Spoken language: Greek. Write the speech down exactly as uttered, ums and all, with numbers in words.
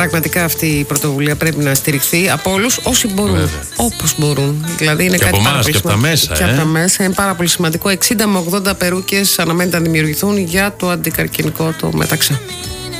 πραγματικά αυτή η πρωτοβουλία πρέπει να στηριχθεί από όλους όσοι μπορούν. Όπως μπορούν. Δηλαδή είναι και κάτι από πάρα εμάς πολύ και από τα μέσα. Και ε? από τα μέσα είναι πάρα πολύ σημαντικό. εξήντα με ογδόντα περούκες αναμένεται να δημιουργηθούν για το αντικαρκινικό το μεταξύ.